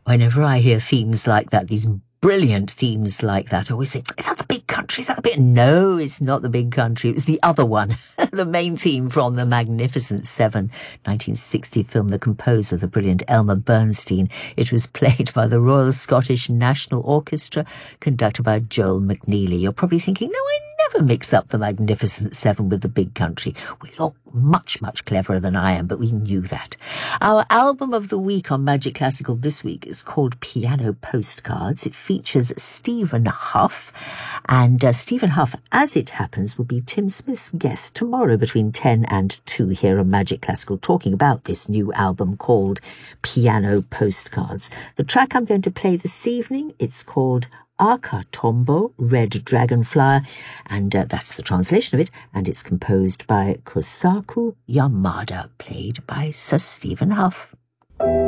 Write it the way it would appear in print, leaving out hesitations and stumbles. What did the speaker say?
Whenever I hear themes like that, these brilliant themes like that, I always think, is that the big country? Is that the big... No, it's not the big country. It's the other one. The main theme from The Magnificent Seven, 1960 film, the composer, the brilliant Elmer Bernstein. It was played by the Royal Scottish National Orchestra, conducted by Joel McNeely. You're probably thinking, no, I never mix up The Magnificent Seven with the big country. Well, you're much, much cleverer than I am, but we knew that. Our album of the week on Magic Classical this week is called Piano Postcards. It features Stephen Huff, and Stephen Huff, as it happens, will be Tim Smith's guest tomorrow between 10 and 2 here on Magic Classical, talking about this new album called Piano Postcards. The track I'm going to play this evening, it's called Aka Tombo, Red Dragonfly, and that's the translation of it, and it's composed by Kosaku Yamada, played by Sir Stephen Huff.